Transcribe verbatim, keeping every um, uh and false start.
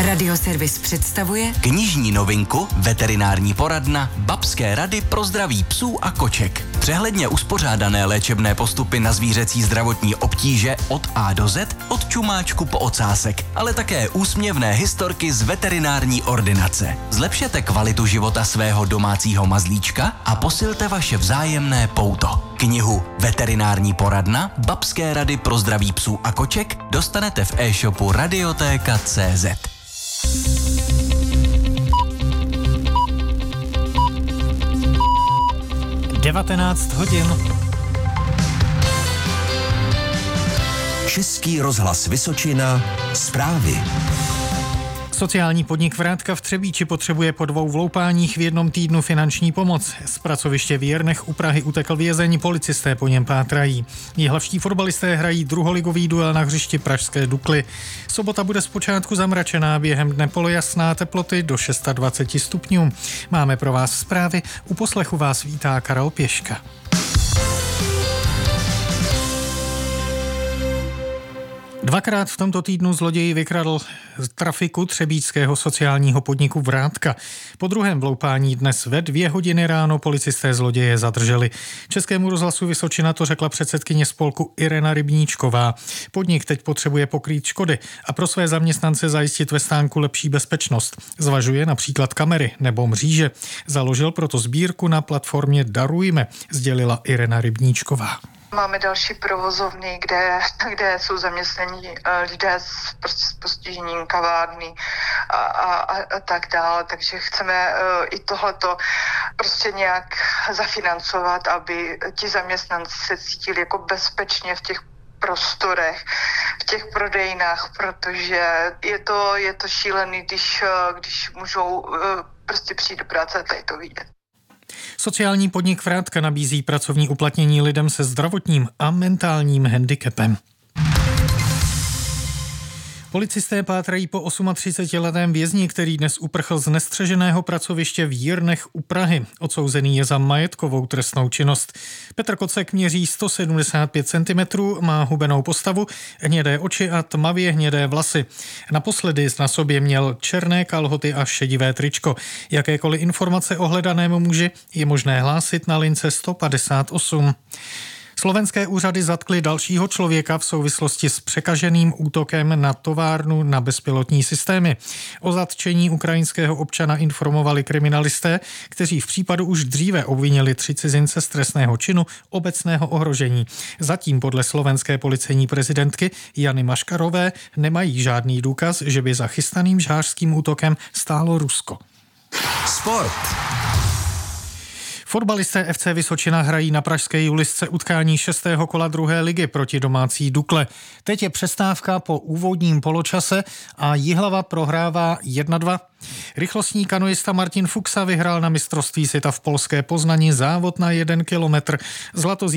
Radioservis představuje knižní novinku Veterinární poradna Babské rady pro zdraví psů a koček. Přehledně uspořádané léčebné postupy na zvířecí zdravotní obtíže od A do Z, od čumáčku po ocásek, ale také úsměvné historky z veterinární ordinace. Zlepšete kvalitu života svého domácího mazlíčka a posilte vaše vzájemné pouto. Knihu Veterinární poradna Babské rady pro zdraví psů a koček dostanete v e-shopu radioteka tečka cé zet. devatenáct hodin. Český rozhlas Vysočina, zprávy. Sociální podnik Vrátka v Třebíči potřebuje po dvou vloupáních v jednom týdnu finanční pomoc. Z pracoviště v Jirnech u Prahy utekl vězeň, policisté po něm pátrají. Jihlavští fotbalisté hrají druholigový duel na hřišti pražské Dukly. Sobota bude zpočátku zamračená, během dne polojasná, teploty do dvacet šest stupňů. Máme pro vás zprávy, u poslechu vás vítá Karel Pěška. Dvakrát v tomto týdnu zloděj vykradl trafiku třebíčského sociálního podniku Vrátka. Po druhém vloupání dnes ve dvě hodiny ráno policisté zloděje zadrželi. Českému rozhlasu Vysočina to řekla předsedkyně spolku Irena Rybníčková. Podnik teď potřebuje pokrýt škody a pro své zaměstnance zajistit ve stánku lepší bezpečnost. Zvažuje například kamery nebo mříže. Založil proto sbírku na platformě Darujme, sdělila Irena Rybníčková. Máme další provozovny, kde, kde jsou zaměstnaní lidé s, prostě s postižením, kavárny a, a, a tak dále. Takže chceme uh, i tohleto prostě nějak zafinancovat, aby ti zaměstnanci se cítili jako bezpečně v těch prostorech, v těch prodejnách, protože je to, je to šílený, když, když můžou uh, prostě přijít do práce a tady to vidět. Sociální podnik Vrátka nabízí pracovní uplatnění lidem se zdravotním a mentálním handicapem. Policisté pátrají po třicetiosmiletém vězni, který dnes uprchl z nestřeženého pracoviště v Jirnech u Prahy. Odsouzený je za majetkovou trestnou činnost. Petr Kocek měří sto sedmdesát pět centimetrů, má hubenou postavu, hnědé oči a tmavě hnědé vlasy. Naposledy na sobě měl černé kalhoty a šedivé tričko. Jakékoliv informace o hledaném muži je možné hlásit na lince sto padesát osm. Slovenské úřady zatkly dalšího člověka v souvislosti s překaženým útokem na továrnu na bezpilotní systémy. O zatčení ukrajinského občana informovali kriminalisté, kteří v případu už dříve obvinili tři cizince z trestného činu obecného ohrožení. Zatím podle slovenské policejní prezidentky Jany Maškarové nemají žádný důkaz, že by za chystaným žhářským útokem stálo Rusko. Sport. Fotbalisté ef cé Vysočina hrají na pražské Julisce utkání šestého kola druhé ligy proti domácí Dukle. Teď je přestávka po úvodním poločase a Jihlava prohrává jedna dva. Rychlostní kanoista Martin Fuxa vyhrál na mistrovství světa v polské Poznani závod na jeden kilometr. Zlato